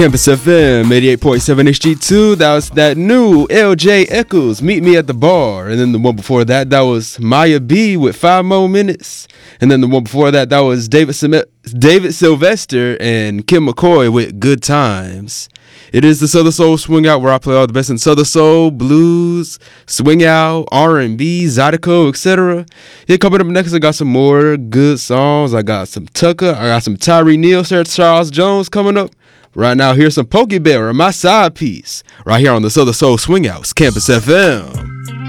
Campus FM 88.7 HG2. That was that new LJ Echoes, Meet Me at the Bar. And then the one before that was Maya B with 5 More Minutes. And then the one before that was David Sylvester and Kim McCoy with Good Times. It is the Southern Soul Swing Out, where I play all the best in Southern Soul, blues, swing out, R&B, Zydeco, etc. Yeah, coming up next, I got some more good songs. I got some Tucker. I got some Tyree Neal, Sir Charles Jones coming up. Right now, here's some Pokey Bear, my side piece, right here on the Southern Soul Swing Outs, Campus FM.